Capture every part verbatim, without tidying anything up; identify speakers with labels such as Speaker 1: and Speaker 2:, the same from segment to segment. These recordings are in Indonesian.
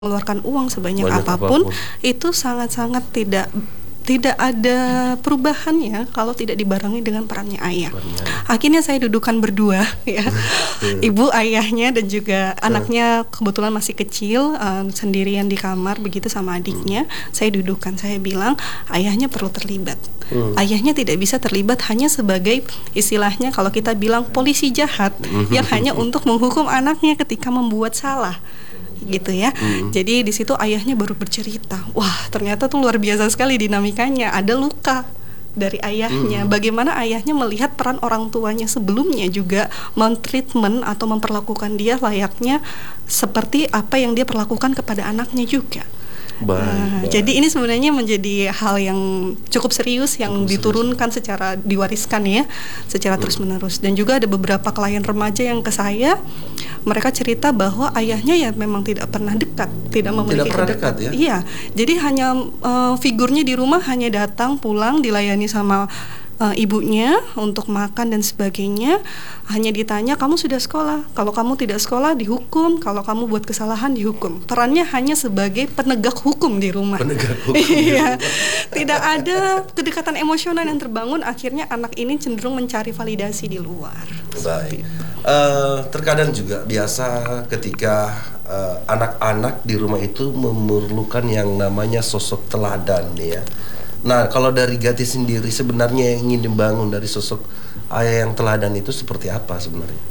Speaker 1: mengeluarkan uang sebanyak
Speaker 2: Banyak
Speaker 1: apapun,
Speaker 2: apapun.
Speaker 1: itu sangat-sangat tidak tidak ada perubahannya kalau tidak dibarengi dengan perannya ayah.
Speaker 2: Perannya.
Speaker 1: Akhirnya saya dudukan berdua, ya, ibu ayahnya dan juga anaknya kebetulan masih kecil, uh, sendirian di kamar begitu sama adiknya. Hmm. Saya dudukan, saya bilang ayahnya perlu terlibat. Hmm. Ayahnya tidak bisa terlibat hanya sebagai istilahnya kalau kita bilang polisi jahat hmm. yang hanya untuk menghukum anaknya ketika membuat salah. Gitu ya. Hmm. Jadi di situ ayahnya baru bercerita. Wah, ternyata tuh luar biasa sekali dinamikanya. Ada luka dari ayahnya. Hmm. Bagaimana ayahnya melihat peran orang tuanya sebelumnya juga mentreatment atau memperlakukan dia layaknya seperti apa yang dia perlakukan kepada anaknya juga.
Speaker 2: Baik,
Speaker 1: nah,
Speaker 2: baik.
Speaker 1: Jadi ini sebenarnya menjadi hal yang cukup serius yang cukup diturunkan serius. secara diwariskan ya, secara hmm. terus menerus. Dan juga ada beberapa klien remaja yang ke saya, mereka cerita bahwa ayahnya ya memang tidak pernah dekat, tidak memiliki
Speaker 2: tidak pernah
Speaker 1: dekat.
Speaker 2: dekat ya.
Speaker 1: Iya, jadi hanya uh, figurnya di rumah hanya datang pulang dilayani sama Uh, ibunya untuk makan dan sebagainya. Hanya ditanya, kamu sudah sekolah? Kalau kamu tidak sekolah dihukum, kalau kamu buat kesalahan dihukum. Perannya hanya sebagai penegak hukum di rumah.
Speaker 2: Penegak hukum.
Speaker 1: Iya. Tidak ada kedekatan emosional yang terbangun. Akhirnya anak ini cenderung mencari validasi di luar.
Speaker 2: Baik. Uh, terkadang juga biasa ketika uh, anak-anak di rumah itu memerlukan yang namanya sosok teladan ya. Nah, kalau dari Gati sendiri sebenarnya yang ingin dibangun dari sosok ayah yang teladan itu seperti apa sebenarnya?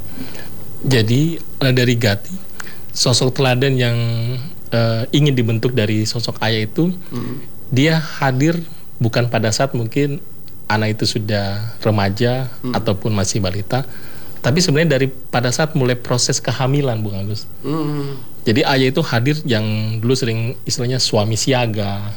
Speaker 3: Jadi dari Gati, sosok teladan yang uh, ingin dibentuk dari sosok ayah itu, mm-hmm. dia hadir bukan pada saat mungkin anak itu sudah remaja mm-hmm. ataupun masih balita, tapi sebenarnya dari pada saat mulai proses kehamilan, Bung Agus. Mm-hmm. Jadi ayah itu hadir yang dulu sering istilahnya suami siaga.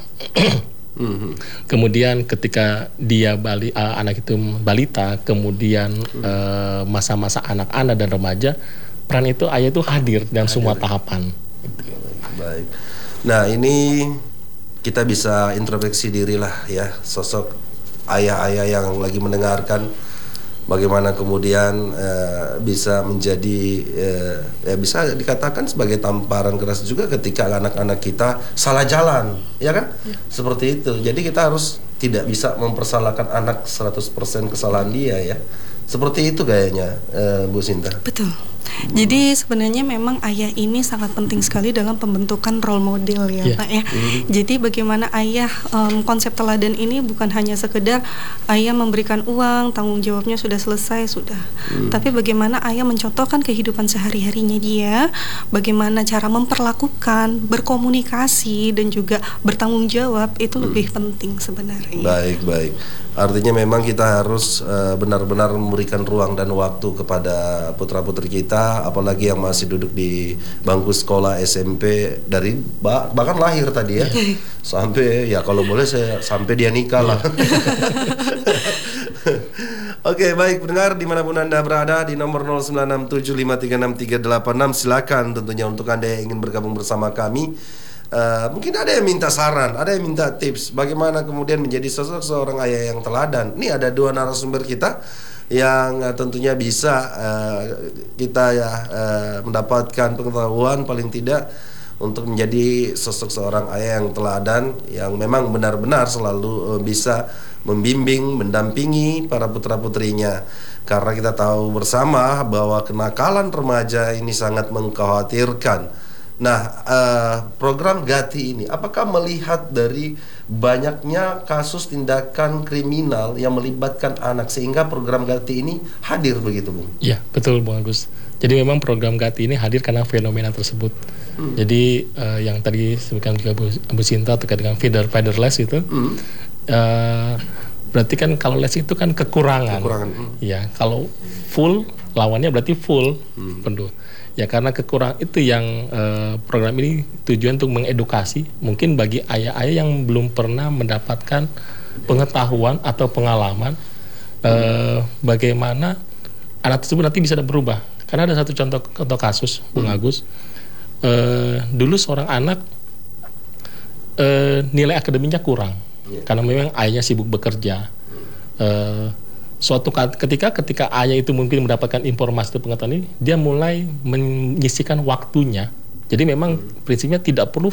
Speaker 3: Mm-hmm. Kemudian ketika dia bali, uh, anak itu balita, kemudian mm-hmm. uh, masa-masa anak-anak dan remaja, peran itu ayah itu hadir dan hadir. Semua tahapan.
Speaker 2: Baik. Nah ini kita bisa introspeksi diri lah ya, sosok ayah-ayah yang lagi mendengarkan, bagaimana kemudian uh, bisa menjadi uh, ya bisa dikatakan sebagai tamparan keras juga ketika anak-anak kita salah jalan, ya kan? Ya. Seperti itu. Jadi kita harus tidak bisa mempersalahkan anak seratus persen kesalahan dia ya. Seperti itu kayaknya uh, Bu Sinta.
Speaker 1: Betul. Jadi sebenarnya memang ayah ini sangat penting sekali dalam pembentukan role model ya, yeah. Pak ya. Mm-hmm. Jadi bagaimana ayah, um, konsep teladan ini bukan hanya sekedar ayah memberikan uang, tanggung jawabnya sudah selesai sudah. Mm. Tapi bagaimana ayah mencontohkan kehidupan sehari-harinya dia, bagaimana cara memperlakukan, berkomunikasi dan juga bertanggung jawab itu mm. lebih penting sebenarnya.
Speaker 2: Baik, baik. Artinya memang kita harus uh, benar-benar memberikan ruang dan waktu kepada putra-putri kita, apalagi yang masih duduk di bangku sekolah S M P dari bah, bahkan lahir tadi ya, sampai ya kalau boleh saya sampai dia nikah lah. Oke, baik pendengar dimanapun Anda berada di nomor nol sembilan enam tujuh lima tiga enam tiga delapan enam, silakan tentunya untuk Anda yang ingin bergabung bersama kami. Uh, mungkin ada yang minta saran, ada yang minta tips bagaimana kemudian menjadi sosok seorang ayah yang teladan. Ini ada dua narasumber kita yang uh, tentunya bisa uh, kita ya uh, mendapatkan pengetahuan paling tidak untuk menjadi sosok seorang ayah yang teladan, yang memang benar-benar selalu uh, bisa membimbing, mendampingi para putra-putrinya. Karena kita tahu bersama bahwa kenakalan remaja ini sangat mengkhawatirkan. Nah, uh, program Gati ini, apakah melihat dari banyaknya kasus tindakan kriminal yang melibatkan anak sehingga program Gati ini hadir begitu, Bung?
Speaker 3: Iya, betul, Bung Agus. Jadi memang program Gati ini hadir karena fenomena tersebut. Hmm. Jadi uh, yang tadi disebutkan juga Bu, Bu Sinta terkait dengan feeder feeder less itu, hmm. uh, berarti kan kalau less itu kan kekurangan.
Speaker 2: Kekurangan.
Speaker 3: Iya, hmm. kalau full lawannya berarti full hmm. penuh. Ya karena kekurangan itu yang uh, program ini tujuan untuk mengedukasi mungkin bagi ayah-ayah yang belum pernah mendapatkan pengetahuan atau pengalaman uh, bagaimana anak tersebut nanti bisa berubah. Karena ada satu contoh, contoh kasus, Bung Agus, uh, dulu seorang anak uh, nilai akademinya kurang karena memang ayahnya sibuk bekerja. Uh, Suatu ketika ketika ayah itu mungkin mendapatkan informasi atau pengetahuan ini, dia mulai menyisihkan waktunya Jadi memang hmm. prinsipnya tidak perlu